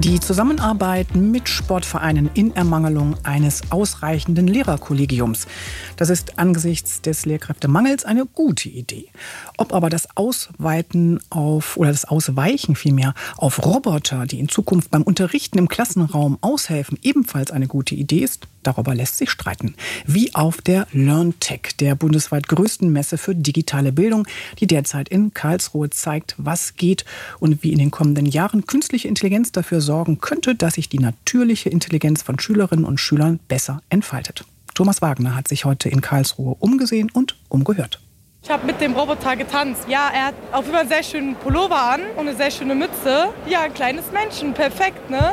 Die Zusammenarbeit mit Sportvereinen in Ermangelung eines ausreichenden Lehrerkollegiums. Das ist angesichts des Lehrkräftemangels eine gute Idee. Ob aber das Ausweichen auf Roboter, die in Zukunft beim Unterrichten im Klassenraum aushelfen, ebenfalls eine gute Idee ist, darüber lässt sich streiten. Wie auf der LearnTech, der bundesweit größten Messe für digitale Bildung, die derzeit in Karlsruhe zeigt, was geht und wie in den kommenden Jahren künstliche Intelligenz dafür sorgen könnte, dass sich die natürliche Intelligenz von Schülerinnen und Schülern besser entfaltet. Thomas Wagner hat sich heute in Karlsruhe umgesehen und umgehört. Ich habe mit dem Roboter getanzt. Ja, er hat auf jeden Fall einen sehr schönen Pullover an und eine sehr schöne Mütze. Ja, ein kleines Männchen, perfekt, ne?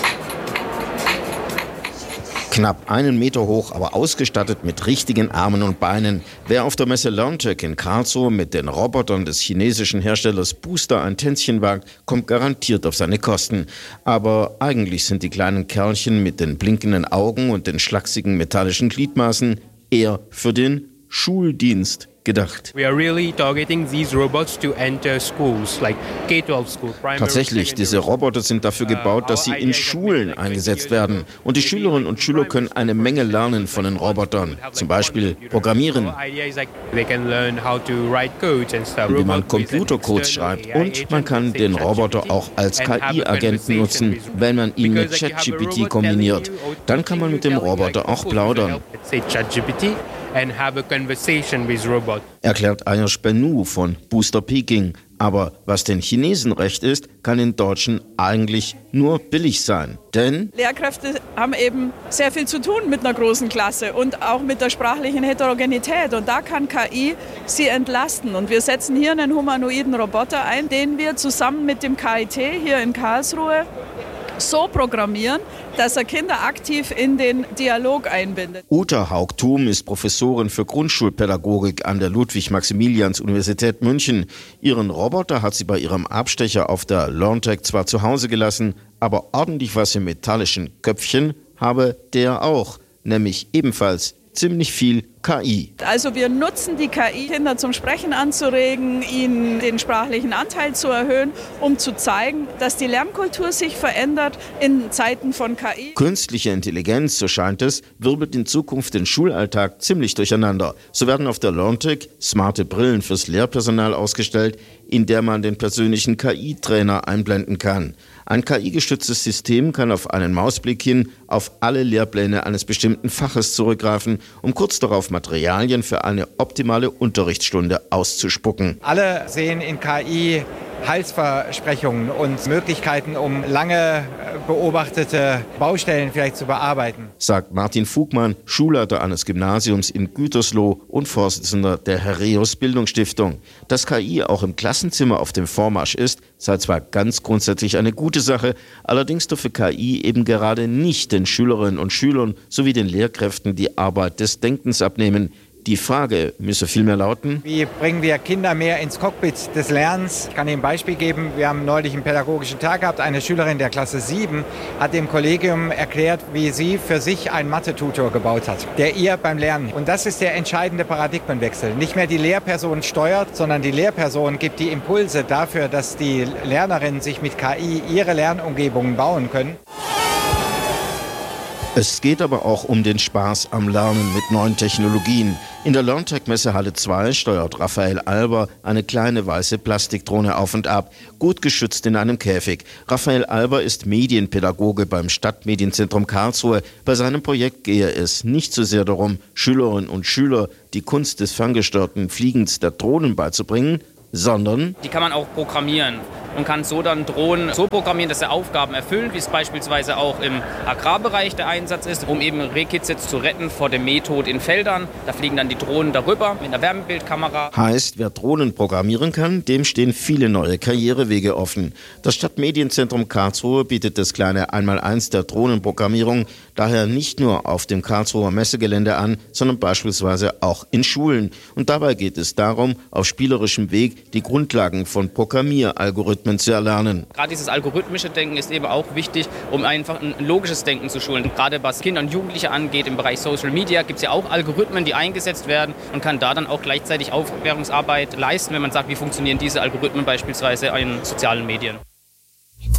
Knapp 1 Meter hoch, aber ausgestattet mit richtigen Armen und Beinen. Wer auf der Messe LearnTech in Karlsruhe mit den Robotern des chinesischen Herstellers Booster ein Tänzchen wagt, kommt garantiert auf seine Kosten. Aber eigentlich sind die kleinen Kerlchen mit den blinkenden Augen und den schlachsigen metallischen Gliedmaßen eher für den Schuldienst gedacht. Tatsächlich, diese Roboter sind dafür gebaut, dass sie in Schulen eingesetzt werden. Und die Schülerinnen und Schüler können eine Menge lernen von den Robotern. Zum Beispiel Programmieren, wie man Computercodes schreibt. Und man kann den Roboter auch als KI-Agenten nutzen, wenn man ihn mit ChatGPT kombiniert. Dann kann man mit dem Roboter auch plaudern. Erklärt Ayush Bennu von Booster Peking. Aber was den Chinesen recht ist, kann den Deutschen eigentlich nur billig sein. Denn Lehrkräfte haben eben sehr viel zu tun mit einer großen Klasse und auch mit der sprachlichen Heterogenität. Und da kann KI sie entlasten. Und wir setzen hier einen humanoiden Roboter ein, den wir zusammen mit dem KIT hier in Karlsruhe so programmieren, dass er Kinder aktiv in den Dialog einbindet. Uta Haug-Thum ist Professorin für Grundschulpädagogik an der Ludwig-Maximilians-Universität München. Ihren Roboter hat sie bei ihrem Abstecher auf der LearnTech zwar zu Hause gelassen, aber ordentlich was im metallischen Köpfchen habe der auch, nämlich ebenfalls ziemlich viel KI. Also wir nutzen die KI, Kinder zum Sprechen anzuregen, ihnen den sprachlichen Anteil zu erhöhen, um zu zeigen, dass die Lernkultur sich verändert in Zeiten von KI. Künstliche Intelligenz, so scheint es, wirbelt in Zukunft den Schulalltag ziemlich durcheinander. So werden auf der LearnTech smarte Brillen fürs Lehrpersonal ausgestellt, in der man den persönlichen KI-Trainer einblenden kann. Ein KI-gestütztes System kann auf einen Mausblick hin auf alle Lehrpläne eines bestimmten Faches zurückgreifen, um kurz darauf Materialien für eine optimale Unterrichtsstunde auszuspucken. Alle sehen in KI Heilsversprechungen und Möglichkeiten, um lange beobachtete Baustellen vielleicht zu bearbeiten. Sagt Martin Fugmann, Schulleiter eines Gymnasiums in Gütersloh und Vorsitzender der Herreus Bildungsstiftung. Dass KI auch im Klassenzimmer auf dem Vormarsch ist, sei zwar ganz grundsätzlich eine gute Sache, allerdings dürfe KI eben gerade nicht den Schülerinnen und Schülern sowie den Lehrkräften die Arbeit des Denkens abnehmen. Die Frage müsse vielmehr lauten: Wie bringen wir Kinder mehr ins Cockpit des Lernens? Ich kann Ihnen ein Beispiel geben. Wir haben neulich einen pädagogischen Tag gehabt. Eine Schülerin der Klasse 7 hat dem Kollegium erklärt, wie sie für sich einen Mathe-Tutor gebaut hat, der ihr beim Lernen. Und das ist der entscheidende Paradigmenwechsel. Nicht mehr die Lehrperson steuert, sondern die Lehrperson gibt die Impulse dafür, dass die Lernerinnen sich mit KI ihre Lernumgebungen bauen können. Es geht aber auch um den Spaß am Lernen mit neuen Technologien. In der LearnTech-Messe Halle 2 steuert Raphael Alber eine kleine weiße Plastikdrohne auf und ab, gut geschützt in einem Käfig. Raphael Alber ist Medienpädagoge beim Stadtmedienzentrum Karlsruhe. Bei seinem Projekt gehe es nicht so sehr darum, Schülerinnen und Schüler die Kunst des ferngesteuerten Fliegens der Drohnen beizubringen, sondern die kann man auch programmieren und kann so dann Drohnen so programmieren, dass er Aufgaben erfüllt, wie es beispielsweise auch im Agrarbereich der Einsatz ist, um eben Rehkitze zu retten vor dem Mähtod in Feldern. Da fliegen dann die Drohnen darüber mit einer Wärmebildkamera. Heißt, wer Drohnen programmieren kann, dem stehen viele neue Karrierewege offen. Das Stadtmedienzentrum Karlsruhe bietet das kleine Einmaleins der Drohnenprogrammierung daher nicht nur auf dem Karlsruher Messegelände an, sondern beispielsweise auch in Schulen. Und dabei geht es darum, auf spielerischem Weg die Grundlagen von Programmieralgorithmen zu erlernen. Gerade dieses algorithmische Denken ist eben auch wichtig, um einfach ein logisches Denken zu schulen. Gerade was Kinder und Jugendliche angeht, im Bereich Social Media gibt es ja auch Algorithmen, die eingesetzt werden und kann da dann auch gleichzeitig Aufklärungsarbeit leisten, wenn man sagt, wie funktionieren diese Algorithmen beispielsweise in sozialen Medien.